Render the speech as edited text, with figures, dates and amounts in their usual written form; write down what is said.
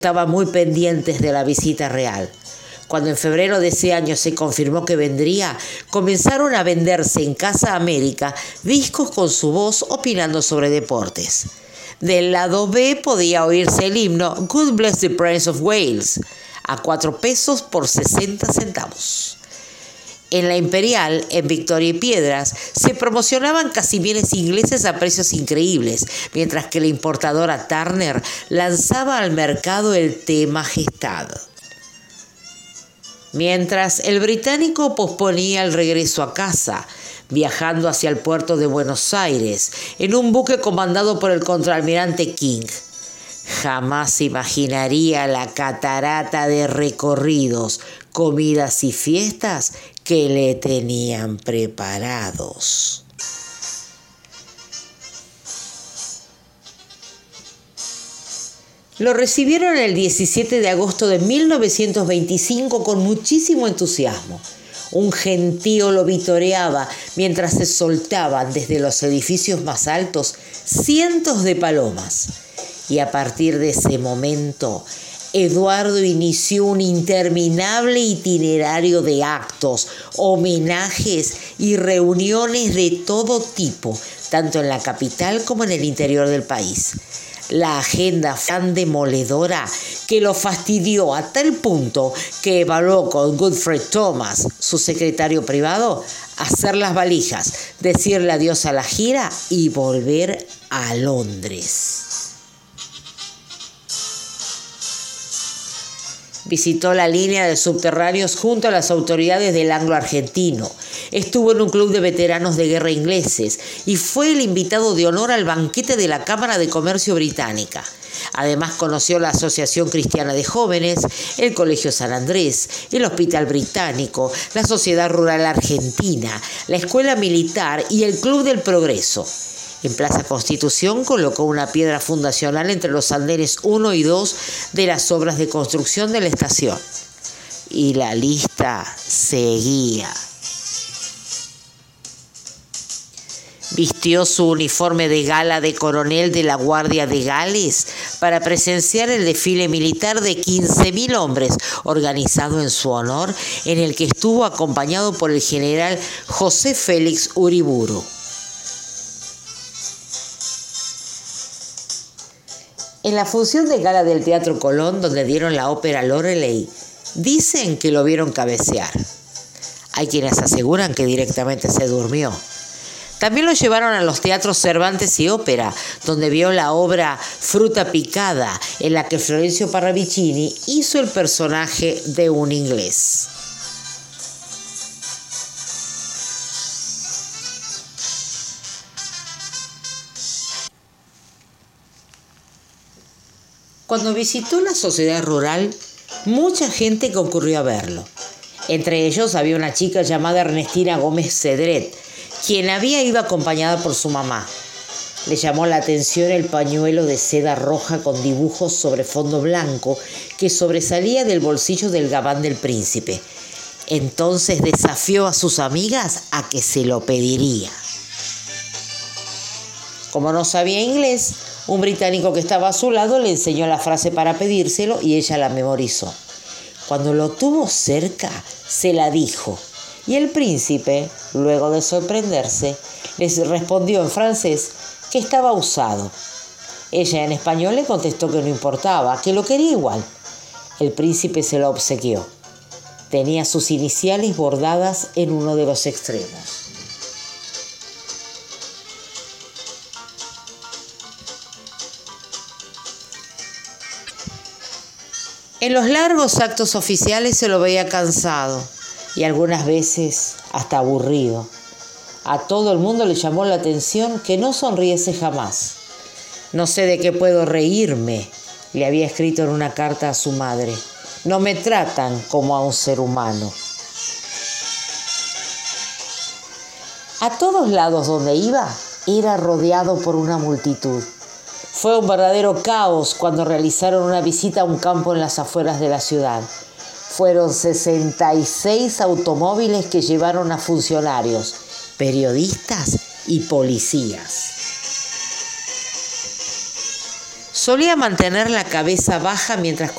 estaban muy pendientes de la visita real. Cuando en febrero de ese año se confirmó que vendría, comenzaron a venderse en Casa América discos con su voz opinando sobre deportes. Del lado B podía oírse el himno God Bless the Prince of Wales, a 4 pesos por 60 centavos. En la Imperial, en Victoria y Piedras, se promocionaban casimires ingleses a precios increíbles, mientras que la importadora Turner lanzaba al mercado el té Majestad. Mientras el británico posponía el regreso a casa, viajando hacia el puerto de Buenos Aires en un buque comandado por el contraalmirante King. Jamás imaginaría la catarata de recorridos, comidas y fiestas que le tenían preparados. Lo recibieron el 17 de agosto de 1925 con muchísimo entusiasmo. Un gentío lo vitoreaba mientras se soltaban desde los edificios más altos cientos de palomas. Y a partir de ese momento, Eduardo inició un interminable itinerario de actos, homenajes y reuniones de todo tipo, tanto en la capital como en el interior del país. La agenda fue tan demoledora que lo fastidió a tal punto que evaluó con Godfrey Thomas, su secretario privado, hacer las valijas, decirle adiós a la gira y volver a Londres. Visitó la línea de subterráneos junto a las autoridades del anglo-argentino. Estuvo en un club de veteranos de guerra ingleses y fue el invitado de honor al banquete de la Cámara de Comercio Británica. Además conoció la Asociación Cristiana de Jóvenes, el Colegio San Andrés, el Hospital Británico, la Sociedad Rural Argentina, la Escuela Militar y el Club del Progreso. En Plaza Constitución colocó una piedra fundacional entre los andenes 1 y 2 de las obras de construcción de la estación. Y la lista seguía. Vistió su uniforme de gala de coronel de la Guardia de Gales para presenciar el desfile militar de 15.000 hombres organizado en su honor, en el que estuvo acompañado por el general José Félix Uriburu. En la función de gala del Teatro Colón, donde dieron la ópera Loreley, dicen que lo vieron cabecear. Hay quienes aseguran que directamente se durmió. También lo llevaron a los teatros Cervantes y Ópera, donde vio la obra Fruta Picada, en la que Florencio Parravicini hizo el personaje de un inglés. Cuando visitó la sociedad rural, mucha concurrió concurrió a verlo. Entre ellos había una chica llamada Ernestina Gómez Cedret, quien había ido acompañada por su mamá. Le llamó la atención el pañuelo de seda roja con dibujos sobre fondo blanco que sobresalía del bolsillo del gabán del príncipe. Entonces desafió a sus amigas a que se lo pediría. Como no sabía inglés, un británico que estaba a su lado le enseñó la frase para pedírselo y ella la memorizó. Cuando lo tuvo cerca, se la dijo. Y el príncipe, luego de sorprenderse, les respondió en francés que estaba usado. Ella en español le contestó que no importaba, que lo quería igual. El príncipe se lo obsequió. Tenía sus iniciales bordadas en uno de los extremos. En los largos actos oficiales se lo veía cansado y algunas veces hasta aburrido. A todo el mundo le llamó la atención que no sonriese jamás. No sé de qué puedo reírme, le había escrito en una carta a su madre. No me tratan como a un ser humano. A todos lados donde iba, era rodeado por una multitud. Fue un verdadero caos cuando realizaron una visita a un campo en las afueras de la ciudad. Fueron 66 automóviles que llevaron a funcionarios, periodistas y policías. Solía mantener la cabeza baja mientras